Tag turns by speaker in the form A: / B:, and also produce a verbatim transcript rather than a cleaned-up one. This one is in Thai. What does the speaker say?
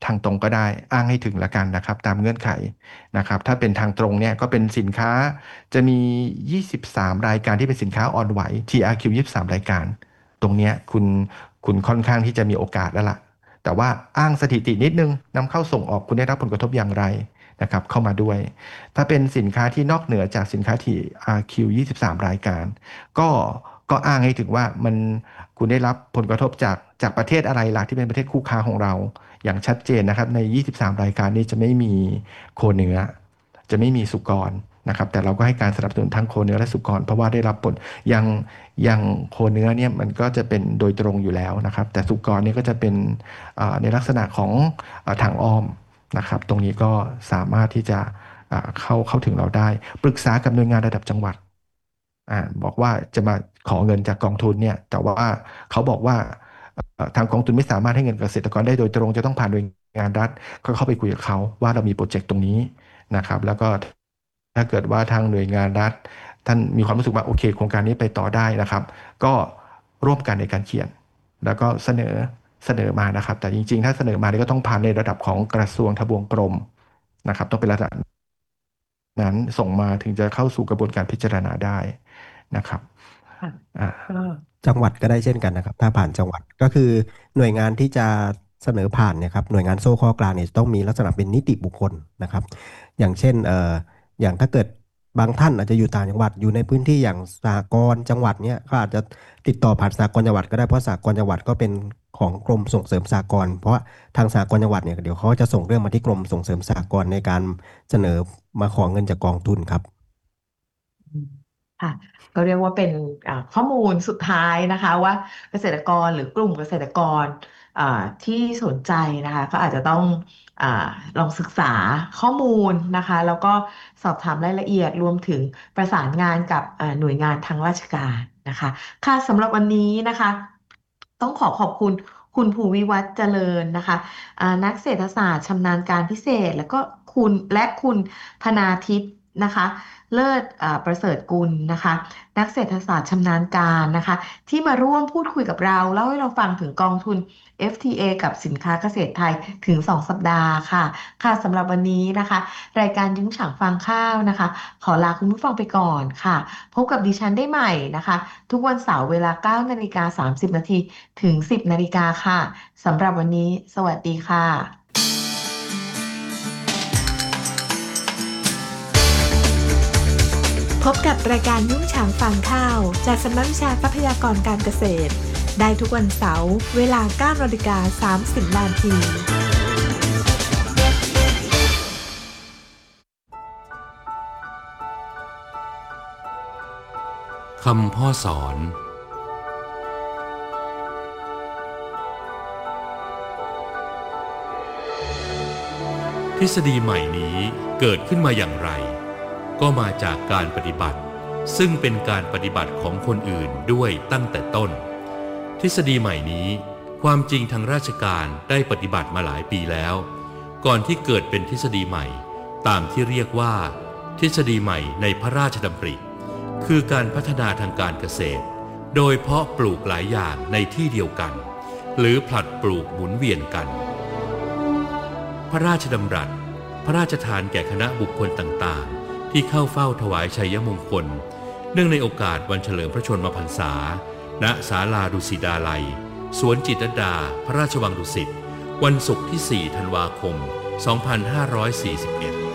A: ทางตรงก็ได้อ้างให้ถึงละกันนะครับตามเงื่อนไขนะครับถ้าเป็นทางตรงเนี่ยก็เป็นสินค้าจะมียี่สิบสามรายการที่เป็นสินค้าอ่อนไหว ที อาร์ คิว ยี่สิบสามรายการตรงเนี้ยคุณคุณค่อนข้างที่จะมีโอกาสแล้วล่ะแต่ว่าอ้างสถิตินิดนึงนำเข้าส่งออกคุณได้รับผลกระทบอย่างไรนะครับเข้ามาด้วยถ้าเป็นสินค้าที่นอกเหนือจากสินค้า ที อาร์ คิว ยี่สิบสามรายการก็ก็อ้างให้ถึงว่ามันคุณได้รับผลกระทบจากจากประเทศอะไรล่ะที่เป็นประเทศคู่ค้าของเราอย่างชัดเจนนะครับในยี่สิบสามรายการนี้จะไม่มีโคเนื้อจะไม่มีสุกรนะครับแต่เราก็ให้การสนับสนุนทั้งโคเนื้อและสุกรเพราะว่าได้รับผลอย่างอย่างโคเนื้อเนี่ยมันก็จะเป็นโดยตรงอยู่แล้วนะครับแต่สุกรเนี่ยก็จะเป็นในลักษณะของทางอ้อมนะครับตรงนี้ก็สามารถที่จะเข้าเข้าถึงเราได้ปรึกษากับหน่วยงานระดับจังหวัดอ่าบอกว่าจะมาขอเงินจากกองทุนเนี่ยแต่ว่าเขาบอกว่าทางกองทุนไม่สามารถให้เงินเกษตรกรได้โดยตรงจะต้องผ่านหน่วยงานรัฐก็เข้าไปคุยกับเขาว่าเรามีโปรเจกต์ตรงนี้นะครับแล้วก็ถ้าเกิดว่าทางหน่วยงานรัฐท่านมีความรู้สึกว่าโอเคโครงการนี้ไปต่อได้นะครับก็ร่วมกันในการเขียนแล้วก็เสนอเสนอมานะครับแต่จริงๆถ้าเสนอมาก็ต้องผ่านในระดับของกระทรวงทบวงกรมนะครับต้องเป็นระดับนั้นส่งมาถึงจะเข้าสู่กระบวนการพิจารณาได้นะครับ
B: จังหวัดก็ได้เช่นกันนะครับถ้าผ่านจังหวัดก็คือหน่วยงานที่จะเสนอผ่านเนี่ยครับหน่วยงานโซ่ข้อกลางเนี่ยต้องมีลักษณะเป็นนิติบุคคลนะครับอย่างเช่นเอ่ออย่างถ้าเกิดบางท่านอาจจะอยู่ต่างจังหวัดอยู่ในพื้นที่อย่างสหกรณ์จังหวัดเนี่ยก็อาจจะติดต่อผ่านสหกรณ์จังหวัดก็ได้เพราะสหกรณ์จังหวัดก็เป็นของกรมส่งเสริมสหกรณ์เพราะทางสหกรณ์จังหวัดเนี่ยเดี๋ยวเขาจะส่งเรื่องมาที่กรมส่งเสริมสหกรณ์ในการเสนอมาขอเงินจากกองทุนครับ
C: ค่ะก็เรียกว่าเป็นข้อมูลสุดท้ายนะคะว่าเกษตรกรหรือกลุ่มเกษตรกรที่สนใจนะคะก็อาจจะต้องอลองศึกษาข้อมูลนะคะแล้วก็สอบถามรายละเอียดรวมถึงประสานงานกับหน่วยงานทางราชการนะคะค่ะสำหรับวันนี้นะคะต้องขอขอบคุณคุณภูวิวัฒน์เจริญนะคะนักเศรษฐศาสตร์ชำนาญการพิเศษแล้วก็คุณและคุณพนาทิพย์นะคะเลิศประเสริฐกุลนะคะนักเศรษฐศาสตร์ชำนาญการนะคะที่มาร่วมพูดคุยกับเราเล่าให้เราฟังถึงกองทุน เอฟ ที เอ กับสินค้าเกษตรไทยถึงสองสัปดาห์ค่ะค่ะสำหรับวันนี้นะคะรายการยุ้งฉางฟางข้าวนะคะขอลาคุณผู้ฟังไปก่อนค่ะพบกับดิฉันได้ใหม่นะคะทุกวันเสาร์เวลาเก้านาฬิกาสามสิบนาทีถึงสิบนาฬิกาค่ะสำหรับวันนี้สวัสดีค่ะ
D: พบกับรายการยุ้งฉางฟางข้าวจากสำนักวิชาทรัพยากรการเกษตรได้ทุกวันเสาร์เวลา เก้านาฬิกาสามสิบนาที
E: คำพ่อสอนทฤษฎีใหม่นี้เกิดขึ้นมาอย่างไรก็มาจากการปฏิบัติซึ่งเป็นการปฏิบัติของคนอื่นด้วยตั้งแต่ต้นทฤษฎีใหม่นี้ความจริงทางราชการได้ปฏิบัติมาหลายปีแล้วก่อนที่เกิดเป็นทฤษฎีใหม่ตามที่เรียกว่าทฤษฎีใหม่ในพระราชดำริคือการพัฒนาทางการเกษตรโดยเพาะปลูกหลายอย่างในที่เดียวกันหรือผลัดปลูกหมุนเวียนกันพระราชดำรัสพระราชทานแก่คณะบุคคลต่างๆที่เข้าเฝ้าถวายชัยมงคลเนื่องในโอกาสวันเฉลิมพระชนมพรรษาณศาลาดุสิตาลัยสวนจิตรลดาพระราชวังดุสิตวันศุกร์ที่สี่ธันวาคมสองพันห้าร้อยสี่สิบเอ็ด